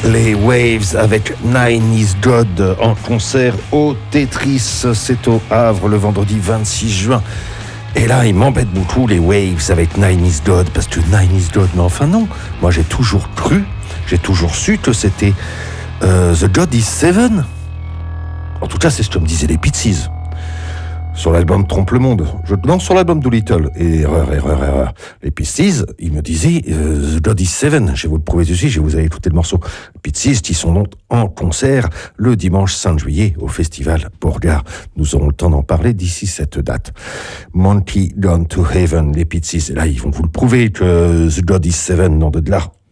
Les Waves avec Nine is God en concert au Tetris. C'est au Havre le vendredi 26 juin. Et là, ils m'embêtent beaucoup, les Waves avec Nine is God, parce que Nine is God, mais enfin non. Moi, j'ai toujours cru, j'ai toujours su que c'était The God is Seven. En tout cas, c'est ce que me disaient les Pixies. Sur l'album Trompe le Monde. Non, sur l'album Doolittle. Et erreur. Les Pixies, ils me disaient The God is Seven. Je vais vous le prouver dessus, je vais vous aller écouter le morceau. Les Pixies qui sont donc en concert le dimanche 5 juillet au festival Beauregard. Nous aurons le temps d'en parler d'ici cette date. Monkey Gone to Heaven, les Pixies. Là, ils vont vous le prouver que The God is Seven, nom de là,